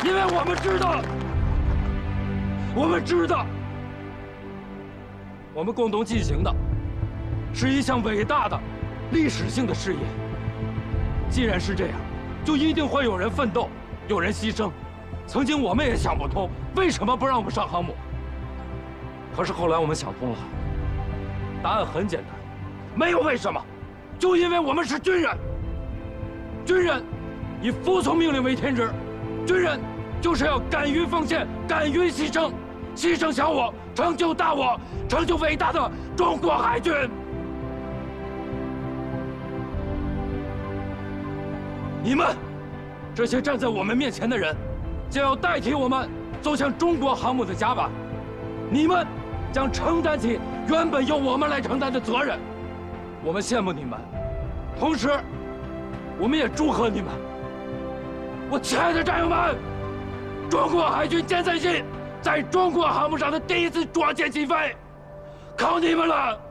因为我们知道，我们共同进行的是一项伟大的历史性的事业。既然是这样，就一定会有人奋斗，有人牺牲。曾经我们也想不通，为什么不让我们上航母？可是后来我们想通了，答案很简单，没有为什么，就因为我们是军人。军人以服从命令为天职，军人就是要敢于奉献，敢于牺牲，牺牲小我，成就大我，成就伟大的中国海军。你们这些站在我们面前的人，将要代替我们走向中国航母的甲板，你们将承担起原本由我们来承担的责任。我们羡慕你们，同时，我们也祝贺你们。我亲爱的战友们，中国海军舰载机在中国航母上的第一次卓舰起飞，靠你们了！